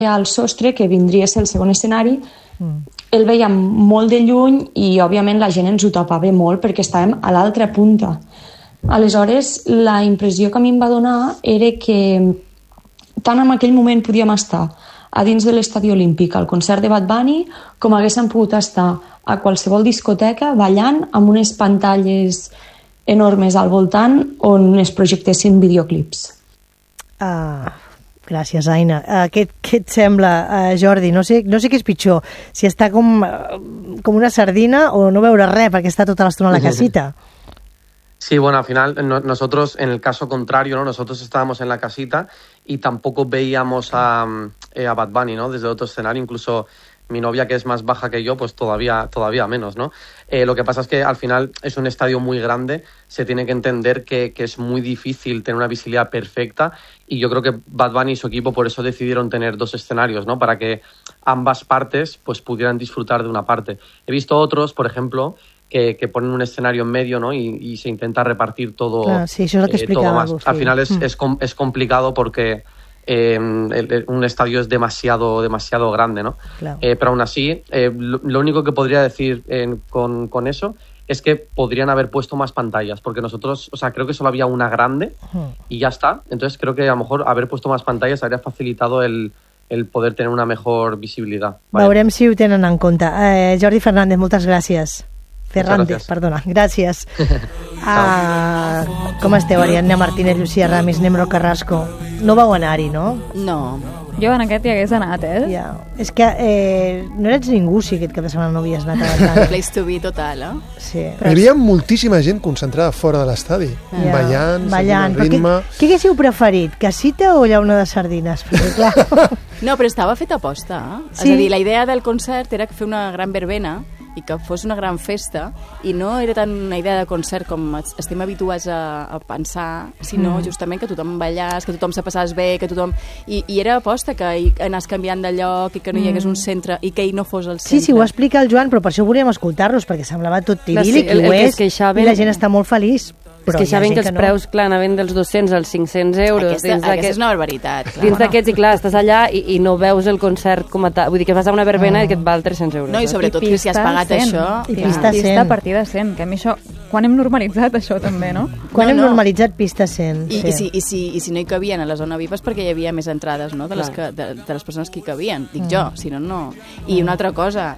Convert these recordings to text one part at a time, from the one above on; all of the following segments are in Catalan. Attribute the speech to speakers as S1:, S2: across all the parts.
S1: al sostre, que vindria a ser el segon escenari, el veiem molt de lluny i, òbviament, la gent ens ho tapava molt perquè estàvem a l'altra punta. Aleshores, la impressió que a mi em va donar era que tant en aquell moment podíem estar a dins de l'Estadi Olímpic al concert de Bad Bunny com haguéssim pogut estar a qualsevol discoteca ballant amb unes pantalles enormes al voltant on es projectessin videoclips.
S2: Gràcies, Aina. Què et sembla, Jordi? No sé què és pitjor, si està com una sardina o no veure res perquè està tota l'estona a la casita.
S3: Sí, bueno, al final nosotros, en el caso contrario, ¿no? Nosotros estábamos en la casita y tampoco veíamos a Bad Bunny, ¿no? Desde otro escenario, incluso mi novia, que es más baja que yo, pues todavía menos, ¿no? Lo que pasa es que al final es un estadio muy grande, se tiene que entender que es muy difícil tener una visibilidad perfecta y yo creo que Bad Bunny y su equipo por eso decidieron tener dos escenarios, ¿no? Para que ambas partes pues pudieran disfrutar de una parte. He visto otros, por ejemplo, que ponen un escenario en medio, ¿no? Y se intenta repartir todo,
S2: sí, eso es lo que explicaba
S3: todo más. Al final es complicado porque un estadio es demasiado grande, ¿no?
S2: Claro.
S3: Pero aún así, lo único que podría decir con eso es que podrían haber puesto más pantallas, porque nosotros, o sea, creo que solo había una grande y ya está. Entonces creo que a lo mejor haber puesto más pantallas habría facilitado el poder tener una mejor visibilidad.
S2: Veurem si ho tenen en compte. Jordi Fernández, moltes gràcies. Fernández, perdona, gràcies. Com esteu, Ariadna Martínez, Lucía Ramis, Nemro Carrasco? No vau anar-hi, no?
S4: No.
S5: Jo en aquest hi hagués anat,
S2: Ja. És que no eres ningú si aquest cap de setmana no havies anat a l'estadi.
S4: Place to be total, eh?
S2: Sí.
S6: Hi havia moltíssima gent concentrada fora de l'estadi, ballant, seguint el ritme.
S2: Què haguéssiu preferit, casita o llauna de sardines? Perquè, clar...
S4: No, però estava feta aposta, eh?
S2: Sí.
S4: És a dir, la idea del concert era fer una gran verbena i que fos una gran festa, i no era tant una idea de concert com estem habituats a pensar, sinó justament que tothom ballàs, que tothom se passàs bé, que tothom... I era aposta que anàs canviant de lloc i que no hi hagués un centre i que ell no fos el centre.
S2: Sí, ho explica el Joan, però per això volíem escoltar-los, perquè semblava tot idíl·lic, i ho és, i la gent està molt feliç.
S7: Es queixaven que els preus, clar, anaven dels 200 als 500 euros.
S4: Aquesta és una barbaritat.
S7: Dins d'aquests, i clar, estàs allà i no veus el concert com a tal. Vull dir que vas a una verbena i que et val 300 euros.
S4: No, i sobretot si has pagat això...
S2: I pista 100.
S5: A partir de 100, que a mi això... Quan hem normalitzat això també, no?
S2: Quan hem normalitzat pista 100.
S4: I si no hi cabien a la zona VIP és perquè hi havia més entrades, no? De les persones que hi cabien. Dic jo, si no, no. I una altra cosa...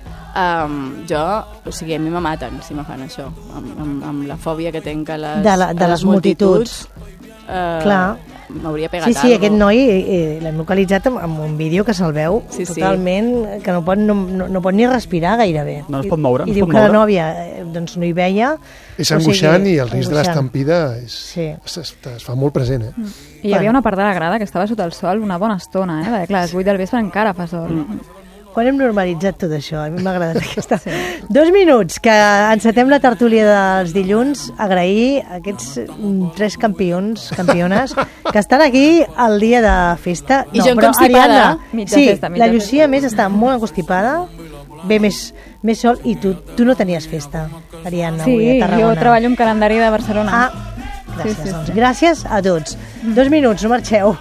S4: o sigui, a mi me maten si me fan això, amb la fòbia que tenc a les multituds.
S2: Clar,
S4: m'hauria pegat
S2: sí, aquest noi l'hem localitzat amb un vídeo que se'l veu totalment, que no pot ni respirar gairebé.
S8: No es pot moure.
S2: I diu que la nòvia doncs no hi veia.
S6: És angoixant i el risc de l'estampida es fa molt present.
S5: I hi havia una part de la grada que estava sota el sol una bona estona, perquè clar, a les 8 del vespre encara fa sol.
S2: Quan hem normalitzat tot això? A mi m'ha agradat aquesta... 2 minuts, que encetem la tertúlia dels dilluns. Agrair aquests 3 campiones que estan aquí el dia de festa.
S4: I jo constipada.
S2: Sí, la Llucia, més, està molt constipada, ve més sol, i tu no tenies festa, Ariadna, avui a Tarragona.
S5: Sí, jo treballo un calendari de Barcelona.
S2: Gràcies, doncs. Gràcies a tots. 2 minuts, no marxeu.